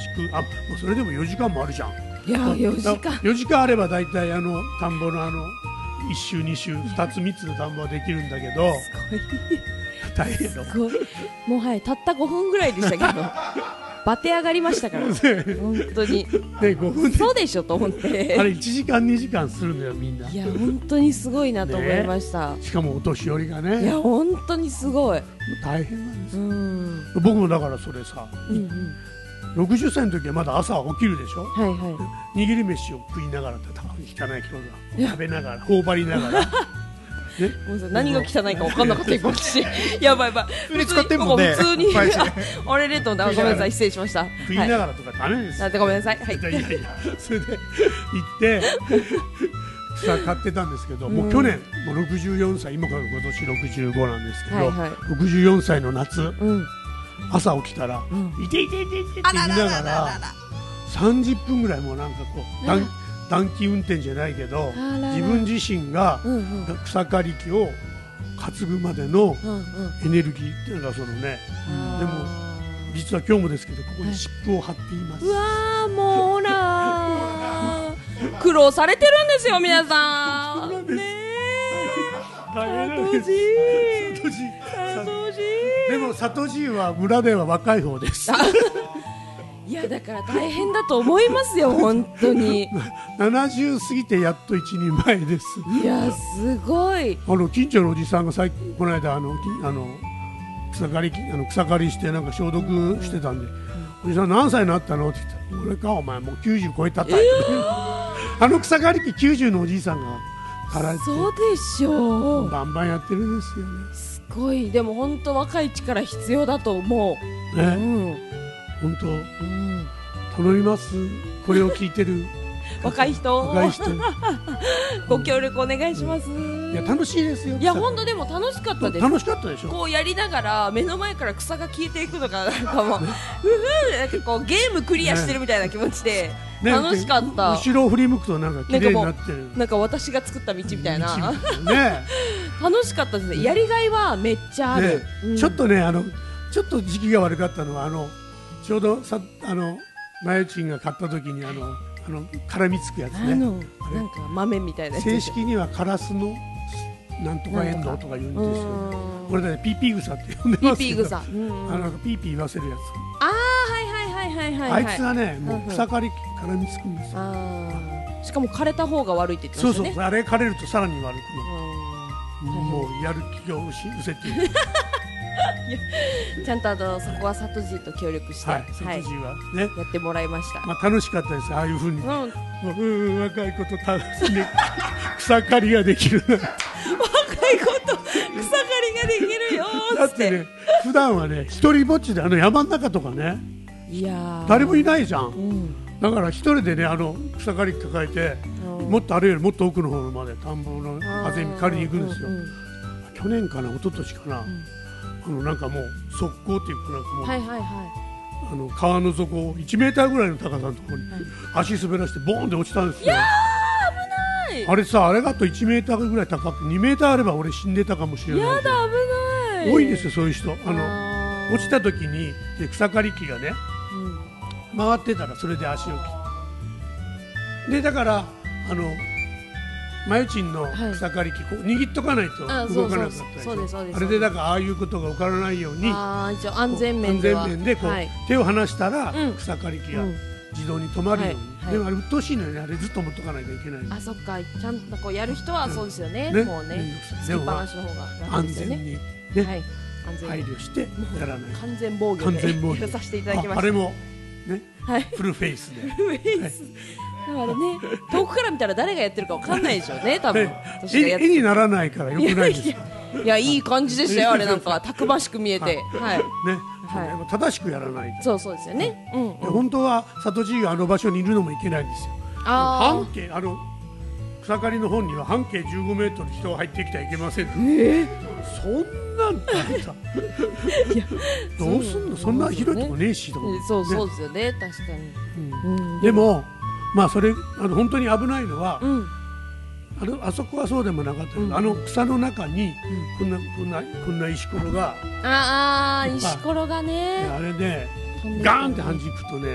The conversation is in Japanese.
く、もうそれでも4時間もあるじゃん。 いや4時間あればだいたい田んぼの1周2周2つ3つの田んぼはできるんだけど、大変よ。 すごい。もうはい、たった5分ぐらいでしたけどバテ上がりましたから本当に 5分でそうでしょと思ってあれ1時間2時間するんだよみんな。 いや本当にすごいなと思いました、 しかもお年寄りがね、 いや本当にすごい大変なんですよ。僕もだからそれさ、60歳の時はまだ朝起きるでしょ、 はいはい、 握り飯を食いながらって汚い人が食べながら頬張りながらね、何が汚いか分かんなかった今私やばい普通に使ってんもんね。 普通にあれレトンでごめんなさい失礼しました。 食いながらとかダメです。 ごめんなさい。はい。 いやそれで行って草買ってたんですけど、もう去年もう64歳、今から今年65なんですけど、64歳の夏、朝起きたらいていていていてって言いながら30分ぐらいもうなんかこう短期運転じゃないけど、自分自身が草刈り機を担ぐまでのエネルギーっていうのがそのね、でも実は今日もですけどここに湿布を貼っています。 うわーもうほら苦労されてるんですよ皆さん。ねえ。 でも里爺は村では若い方です。 いやだから大変だと思いますよ本当に 70過ぎてやっと一人前です。 いやすごい。 近所のおじさんがこの間草刈りしてなんか消毒してたんで、おじさん何歳になったのって言ったら、俺かお前もう90超えたタイプ、草刈り機90のおじいさんが刈られて、 そうでしょう、 バンバンやってるんですよね。 すごい。でも本当若い力必要だと思うね、 本当、頼みます。これを聞いてる若い人ご協力お願いします。 いや楽しいですよ。 いや本当でも楽しかったです。 楽しかったでしょ。 こうやりながら目の前から草が消えていくのがなんかもうなんかこうゲームクリアしてるみたいな気持ちで楽しかった。 後ろを振り向くとなんか綺麗になってる。 なんか私が作った道みたいな。楽しかったですね。やりがいはめっちゃある。 ちょっとねちょっと時期が悪かったのはちょうどマヨチンが買った時に絡みつくやつね。 なんか豆みたいなやつ。 正式にはカラスのなんとかエンドウとか言うんですよ。これでピーピー草って呼んでますけど。ピーピー草。ピーピー言わせるやつ。あいつはねもう草刈り絡みつくんですよ。 しかも枯れた方が悪いって言ってましたね。 そうあれ枯れるとさらに悪くなる。もうやる気が失せている。 ちゃんとそこは里爺と協力して、 里爺はねやってもらいました。 楽しかったです。ああいうふうに若い子と草刈りができる。 若い子と草刈りができるよだってね普段はね一人ぼっちで山の中とかね誰もいないじゃん。だから一人でね草刈り機抱えてもっとあれよりもっと奥の方まで田んぼのあぜに刈りに行くんですよ。去年かな一昨年かな。なんかもう側溝っていうかなんかもう川の底を1メーターぐらいの高さのところに足滑らしてボーンって落ちたんですよ。 いやー危ない。 あれさあれがあと1メーターぐらい高く2メーターあれば俺死んでたかもしれない。 やだ危ない。 多いですよそういう人。落ちた時に草刈り機がね回ってたらそれで足を切ってでだからマヨチンの草刈り機こう握っとかないと動かなかったりしてあれでだからああいうことが起こらないように一応安全面でこう手を離したら草刈り機が自動に止まるように。でもあれ鬱陶しいのよね。あれずっと持っとかないといけない。 あそっかちゃんとこうやる人はそうですよね。もうねつきっぱなしの方が安全にね配慮してやらない。 完全防御でやらさせていただきました。 あれもねフルフェイスで。 だからね遠くから見たら誰がやってるかわかんないでしょうね多分。 絵にならないからよくないですよ。 いやいい感じでしたよあれなんかたくましく見えて。はいね正しくやらないと。そうですよね。 本当は里爺が場所にいるのもいけないんですよ。半径草刈りの本には半径15メートル人が入ってきてはいけません。そんなんさどうすんのそんな広いとこねえしとか。 そうですよね確かに。 でもそれ本当に危ないのはあそこはそうでもなかったけど草の中にこんな石ころが石ころがねあれでガーンってはじくとね